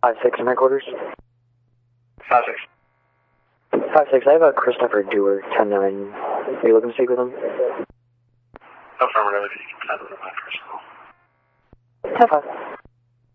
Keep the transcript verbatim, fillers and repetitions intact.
five six in my quarters. Five six. Five six. I have a Christopher Dewar, ten nine. Are you looking to speak with him? Affirmative. You can send it to my personal. ten five.